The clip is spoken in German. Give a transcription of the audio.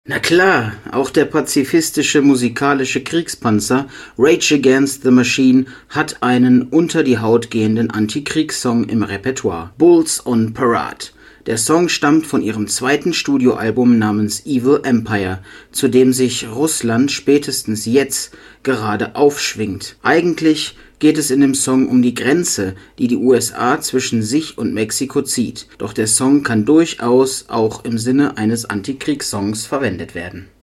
Na klar, auch der pazifistische musikalische Kriegspanzer Rage Against the Machine hat einen unter die Haut gehenden Antikriegssong im Repertoire: Bulls on Parade. Der Song stammt von ihrem zweiten Studioalbum namens Evil Empire, zu dem sich Russland spätestens jetzt gerade aufschwingt. Eigentlich geht es in dem Song um die Grenze, die die USA zwischen sich und Mexiko zieht. Doch der Song kann durchaus auch im Sinne eines Antikriegssongs verwendet werden.